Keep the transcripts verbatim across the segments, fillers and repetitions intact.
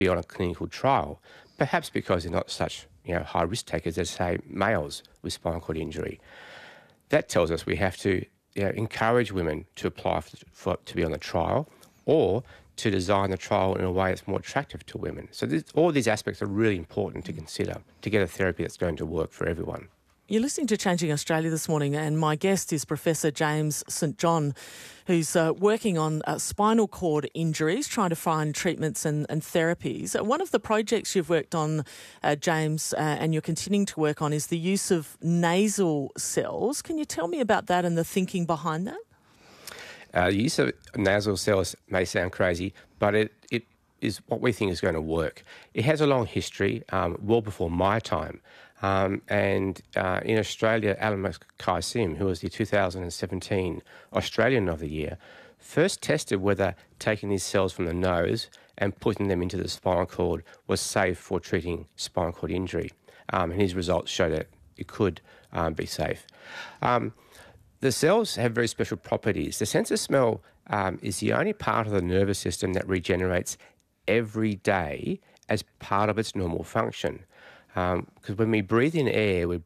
be on a clinical trial, perhaps because they're not such you know, high risk takers as, say, males with spinal cord injury. That tells us we have to you know, encourage women to apply for, for, to be on the trial, or to design the trial in a way that's more attractive to women. So this, all these aspects are really important to consider to get a therapy that's going to work for everyone. You're listening to Changing Australia this morning, and my guest is Professor James St John, who's uh, working on uh, spinal cord injuries, trying to find treatments and, and therapies. Uh, one of the projects you've worked on, uh, James, uh, and you're continuing to work on, is the use of nasal cells. Can you tell me about that and the thinking behind that? Uh, the use of nasal cells may sound crazy, but it, it is what we think is going to work. It has a long history, um, well before my time. Um, and uh, in Australia, Alan Mackay-Sim, who was the two thousand seventeen Australian of the Year, first tested whether taking these cells from the nose and putting them into the spinal cord was safe for treating spinal cord injury. Um, and his results showed that it could um, be safe. Um, the cells have very special properties. The sense of smell um, is the only part of the nervous system that regenerates every day as part of its normal function. Because um, when we breathe in air, we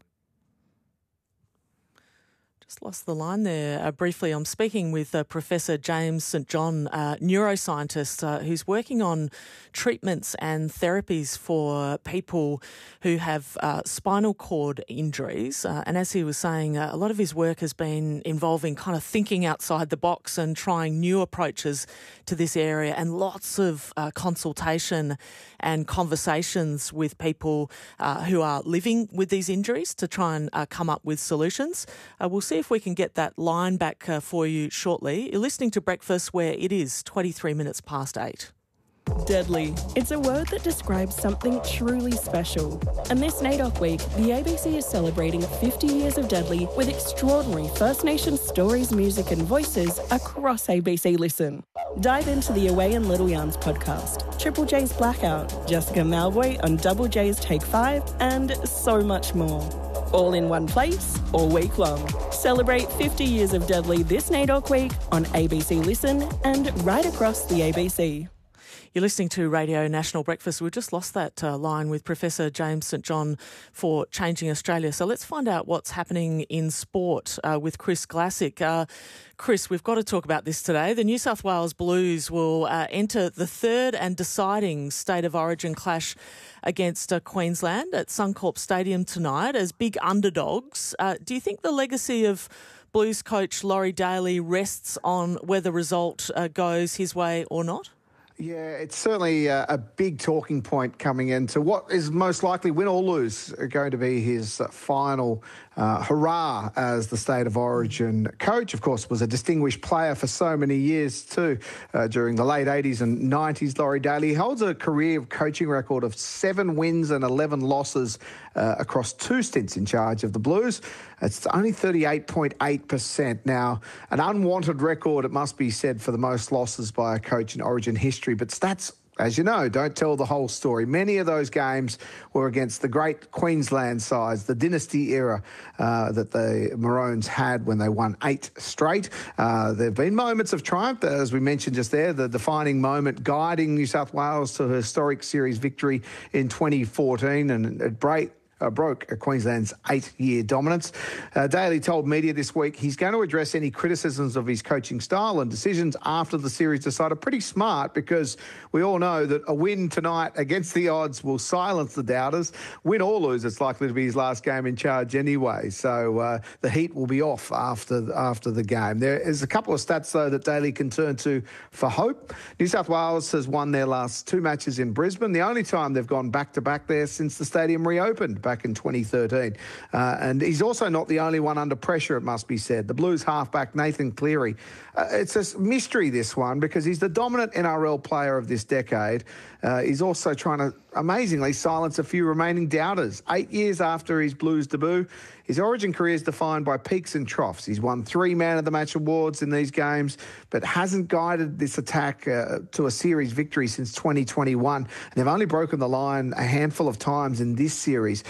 Just lost the line there uh, briefly. I'm speaking with uh, Professor James St John, uh, neuroscientist, uh, who's working on treatments and therapies for people who have uh, spinal cord injuries. Uh, and as he was saying, uh, a lot of his work has been involving kind of thinking outside the box and trying new approaches to this area, and lots of uh, consultation and conversations with people uh, who are living with these injuries to try and uh, come up with solutions. Uh, we'll see if we can get that line back uh, for you shortly. You're listening to Breakfast, where it is twenty-three minutes past eight. Deadly. It's a word that describes something truly special. And this NAIDOC week, the A B C is celebrating fifty years of Deadly with extraordinary First Nations stories, music and voices across A B C Listen. Dive into the Away in Little Yarns podcast, Triple J's Blackout, Jessica Malvoy on Double J's Take five, and so much more. All in one place, all week long. Celebrate fifty years of Deadly this NAIDOC week on A B C Listen and right across the A B C. You're listening to Radio National Breakfast. We've just lost that uh, line with Professor James St John for Changing Australia. So let's find out what's happening in sport uh, with Chris Glassick. Uh, Chris, we've got to talk about this today. The New South Wales Blues will uh, enter the third and deciding State of Origin clash against uh, Queensland at Suncorp Stadium tonight as big underdogs. Uh, do you think the legacy of Blues coach Laurie Daley rests on whether the result uh, goes his way or not? Yeah, it's certainly a, a big talking point coming into what is most likely, win or lose, going to be his final uh, hurrah as the State of Origin coach. Of course, was a distinguished player for so many years too. Uh, during the late eighties and nineties, Laurie Daley holds a career coaching record of seven wins and eleven losses uh, across two stints in charge of the Blues. It's only thirty-eight point eight percent. Now, an unwanted record, it must be said, for the most losses by a coach in Origin history. But stats, as you know, don't tell the whole story. Many of those games were against the great Queensland sides, the dynasty era uh, that the Maroons had when they won eight straight. Uh, there have been moments of triumph, as we mentioned just there, the defining moment guiding New South Wales to a historic series victory in twenty fourteen, and it break. Uh, broke Queensland's eight-year dominance. Uh, Daley told media this week he's going to address any criticisms of his coaching style and decisions after the series decided. Pretty smart, because we all know that a win tonight against the odds will silence the doubters. Win or lose, it's likely to be his last game in charge anyway. So uh, the heat will be off after after the game. There is a couple of stats, though, that Daley can turn to for hope. New South Wales has won their last two matches in Brisbane, the only time they've gone back-to-back there since the stadium reopened back in twenty thirteen. Uh, and he's also not the only one under pressure, it must be said. The Blues halfback Nathan Cleary. Uh, it's a mystery, this one, because he's the dominant N R L player of this decade. Uh, he's also trying to, amazingly, silence a few remaining doubters. Eight years after his Blues debut, his Origin career is defined by peaks and troughs. He's won three Man of the Match awards in these games, but hasn't guided this attack uh, to a series victory since twenty twenty-one. And they've only broken the line a handful of times in this series.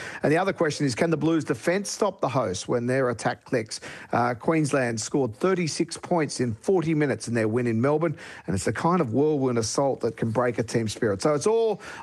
And the other question is, can the Blues defence stop the hosts when their attack clicks? Uh, Queensland scored thirty-six points in forty minutes in their win in Melbourne, and it's the kind of whirlwind assault that can break a team's spirit. So it's all